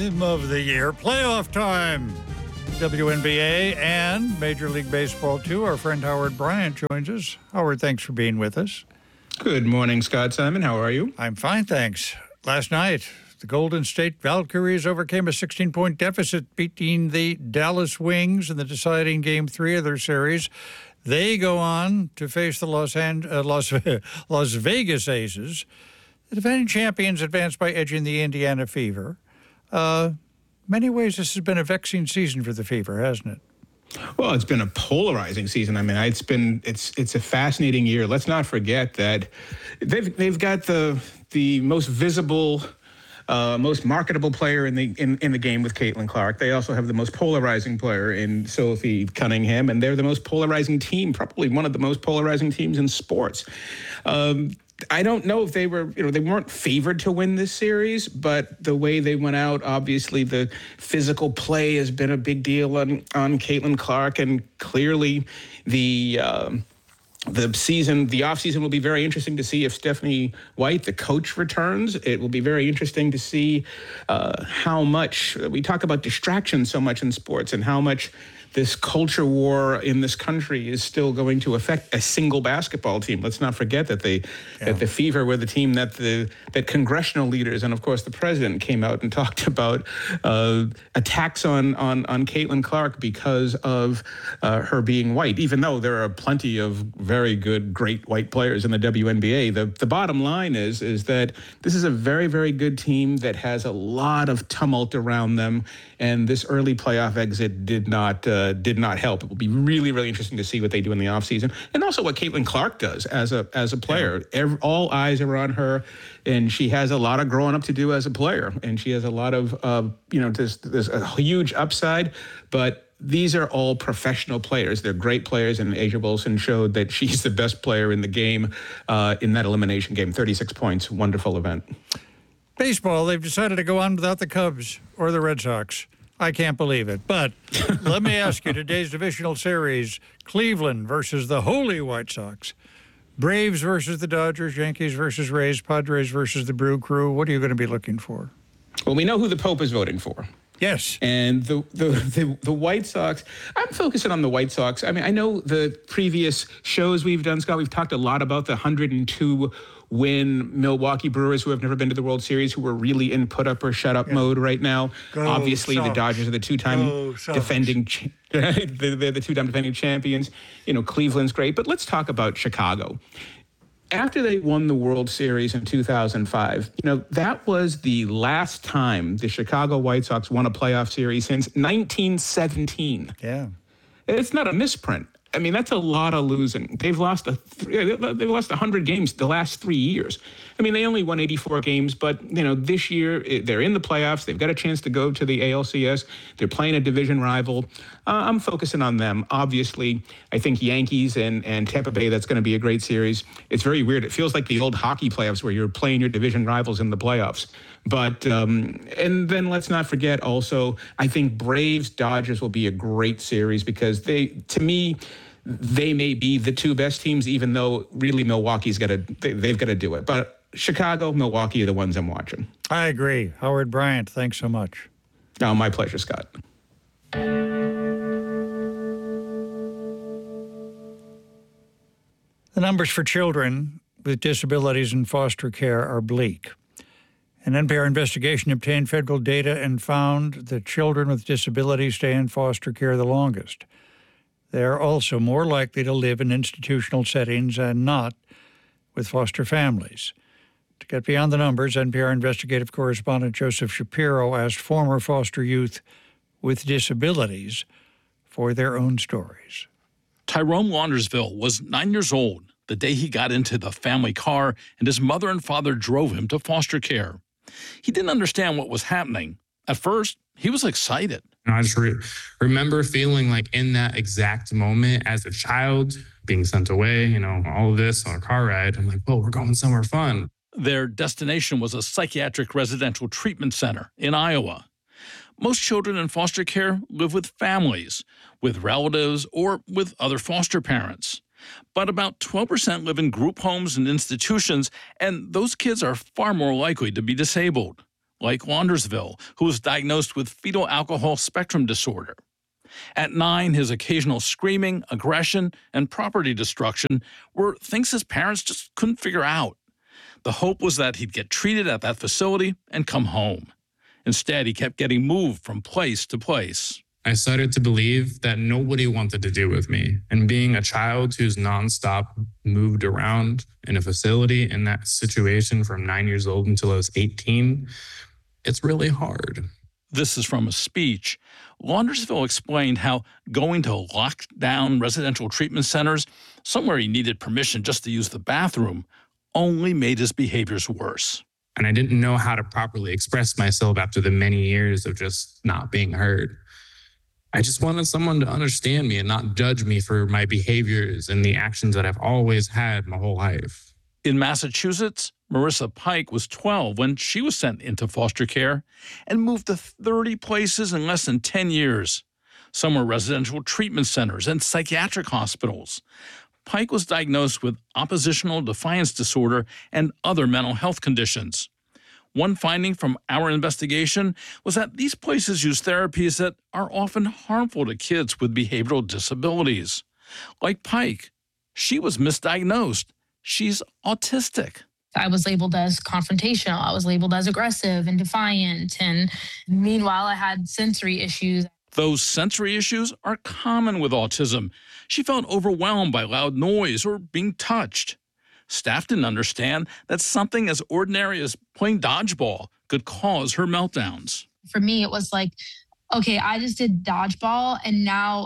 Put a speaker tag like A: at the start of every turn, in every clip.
A: Time of the year, playoff time. WNBA and Major League Baseball, too. Our friend Howard Bryant joins us. Howard, thanks for being with us.
B: Good morning, Scott Simon. How are you?
A: I'm fine, thanks. Last night, the Golden State Valkyries overcame a 16-point deficit, beating the Dallas Wings in the deciding Game 3 of their series. They go on to face the Las Vegas Aces. The defending champions advanced by edging the Indiana Fever. Many ways, this has been a vexing season for the Fever, hasn't it?
B: Well, it's been a polarizing season. I mean, it's a fascinating year. Let's not forget that they've got the most visible, most marketable player in the game with Caitlin Clark. They also have the most polarizing player in Sophie Cunningham, and they're the most polarizing team, probably one of the most polarizing teams in sports. I don't know if they weren't favored to win this series, but the way they went out, obviously the physical play has been a big deal on Caitlin Clark, and clearly the offseason will be very interesting to see if Stephanie White, the coach, returns. It will be very interesting to see how much we talk about distraction so much in sports and how much this culture war in this country is still going to affect a single basketball team. Let's not forget that the Fever were the team that congressional leaders and, of course, the president came out and talked about attacks on Caitlin Clark because of her being white, even though there are plenty of very good, great white players in the WNBA. The bottom line is that this is a very, very good team that has a lot of tumult around them, and this early playoff exit did not help. It will be really, really interesting to see what they do in the offseason, and also what Caitlin Clark does as a player. All eyes are on her, and she has a lot of growing up to do as a player, and she has a lot of there's a huge upside, but these are all professional players. They're great players, and A'ja Wilson showed that she's the best player in the game in that elimination game. 36 points, wonderful event.
A: Baseball, they've decided to go on without the Cubs or the Red Sox. I can't believe it. But let me ask you, today's divisional series, Cleveland versus the Holy White Sox, Braves versus the Dodgers, Yankees versus Rays, Padres versus the Brew Crew. What are you going to be looking for?
B: Well, we know who the Pope is voting for.
A: Yes.
B: And the White Sox, I'm focusing on the White Sox. I mean, I know the previous shows we've done, Scott, we've talked a lot about the 102-win Milwaukee Brewers who have never been to the World Series, who are really in put-up-or-shut-up mode right now. Obviously, the Dodgers are the two-time defending they're the two-time defending champions. Cleveland's great. But let's talk about Chicago. After they won the World Series in 2005, that was the last time the Chicago White Sox won a playoff series since 1917.
A: Yeah.
B: It's not a misprint. I mean, that's a lot of losing. They've lost 100 games the last 3 years. I mean, they only won 84 games, but, this year they're in the playoffs. They've got a chance to go to the ALCS. They're playing a division rival. I'm focusing on them. Obviously, I think Yankees and Tampa Bay, that's going to be a great series. It's very weird. It feels like the old hockey playoffs where you're playing your division rivals in the playoffs. But, and then let's not forget also, I think Braves-Dodgers will be a great series because to me, they may be the two best teams, even though really Milwaukee's they've got to do it. But Chicago, Milwaukee are the ones I'm watching.
A: I agree. Howard Bryant, thanks so much.
B: Oh, my pleasure, Scott.
A: The numbers for children with disabilities in foster care are bleak. An NPR investigation obtained federal data and found that children with disabilities stay in foster care the longest. They are also more likely to live in institutional settings and not with foster families. To get beyond the numbers, NPR investigative correspondent Joseph Shapiro asked former foster youth with disabilities for their own stories.
C: Tyrone Laundersville was 9 years old the day he got into the family car and his mother and father drove him to foster care. He didn't understand what was happening. At first, he was excited.
D: I just remember feeling like in that exact moment as a child, being sent away, all of this on a car ride. I'm like, oh, we're going somewhere fun.
C: Their destination was a psychiatric residential treatment center in Iowa. Most children in foster care live with families, with relatives, or with other foster parents. But about 12% live in group homes and institutions, and those kids are far more likely to be disabled. like Laundersville, who was diagnosed with fetal alcohol spectrum disorder. At 9, his occasional screaming, aggression, and property destruction were things his parents just couldn't figure out. The hope was that he'd get treated at that facility and come home. Instead, he kept getting moved from place to place.
D: I started to believe that nobody wanted to deal with me. And being a child who's nonstop moved around in a facility in that situation from 9 years old until I was 18, it's really hard.
C: This is from a speech. Laundersville explained how going to locked-down residential treatment centers, somewhere he needed permission just to use the bathroom, only made his behaviors worse.
D: And I didn't know how to properly express myself after the many years of just not being heard. I just wanted someone to understand me and not judge me for my behaviors and the actions that I've always had my whole life.
C: In Massachusetts, Marissa Pike was 12 when she was sent into foster care and moved to 30 places in less than 10 years. Some were residential treatment centers and psychiatric hospitals. Pike was diagnosed with oppositional defiance disorder and other mental health conditions. One finding from our investigation was that these places use therapies that are often harmful to kids with behavioral disabilities. Like Pike, she was misdiagnosed. She's autistic.
E: I was labeled as confrontational. I was labeled as aggressive and defiant. And meanwhile, I had sensory issues.
C: Those sensory issues are common with autism. She felt overwhelmed by loud noise or being touched. Staff didn't understand that something as ordinary as playing dodgeball could cause her meltdowns.
E: For me, it was like, okay, I just did dodgeball and now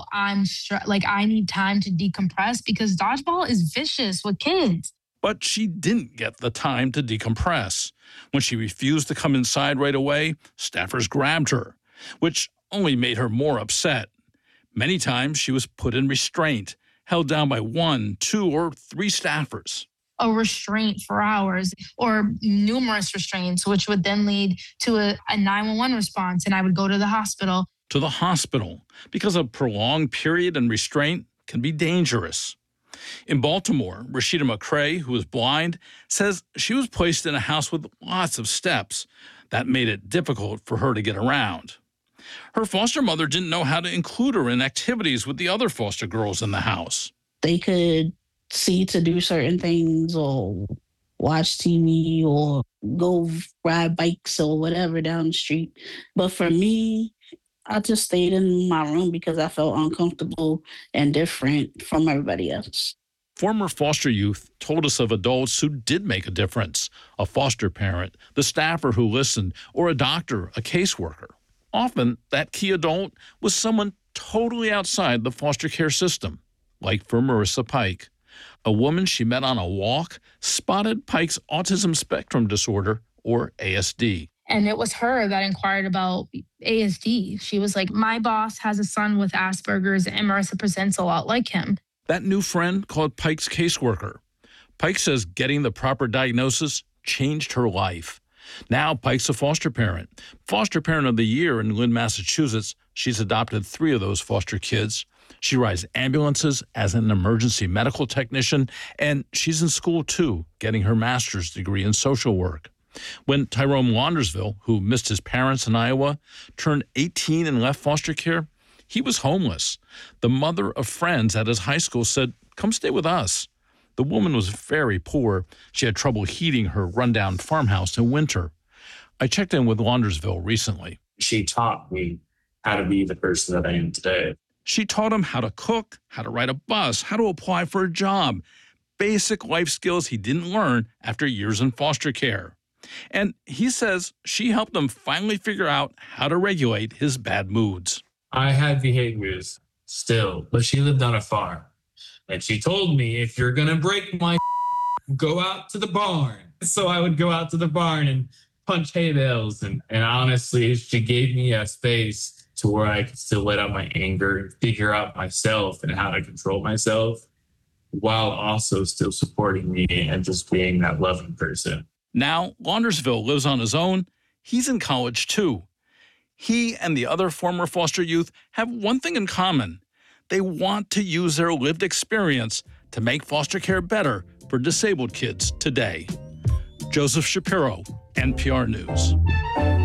E: I need time to decompress because dodgeball is vicious with kids.
C: But she didn't get the time to decompress. When she refused to come inside right away, staffers grabbed her, which only made her more upset. Many times she was put in restraint, held down by 1, 2, or 3 staffers.
E: A restraint for hours or numerous restraints, which would then lead to a 911 response, and I would go to the hospital.
C: To the hospital, because a prolonged period in restraint can be dangerous. In Baltimore, Rashida McCrae, who is blind, says she was placed in a house with lots of steps. That made it difficult for her to get around. Her foster mother didn't know how to include her in activities with the other foster girls in the house.
F: They could see to do certain things or watch TV or go ride bikes or whatever down the street. But for me, I just stayed in my room because I felt uncomfortable and different from everybody else.
C: Former foster youth told us of adults who did make a difference: a foster parent, the staffer who listened, or a doctor, a caseworker. Often, that key adult was someone totally outside the foster care system, like for Marissa Pike. A woman she met on a walk spotted Pike's autism spectrum disorder, or ASD.
E: And it was her that inquired about ASD. She was like, my boss has a son with Asperger's and Marissa presents a lot like him.
C: That new friend called Pike's caseworker. Pike says getting the proper diagnosis changed her life. Now Pike's a foster parent of the year in Lynn, Massachusetts. She's adopted 3 of those foster kids. She rides ambulances as an emergency medical technician, and she's in school too, getting her master's degree in social work. When Tyrone Laundersville, who missed his parents in Iowa, turned 18 and left foster care, he was homeless. The mother of friends at his high school said, "Come stay with us." The woman was very poor. She had trouble heating her rundown farmhouse in winter. I checked in with Laundersville recently.
G: She taught me how to be the person that I am today.
C: She taught him how to cook, how to ride a bus, how to apply for a job. Basic life skills he didn't learn after years in foster care. And he says she helped him finally figure out how to regulate his bad moods.
G: I had behaviors still, but she lived on a farm. And she told me, if you're going to break my go out to the barn. So I would go out to the barn and punch hay bales. And honestly, she gave me a space to where I could still let out my anger and figure out myself and how to control myself while also still supporting me and just being that loving person.
C: Now, Laundersville lives on his own. He's in college, too. He and the other former foster youth have one thing in common. They want to use their lived experience to make foster care better for disabled kids today. Joseph Shapiro, NPR News.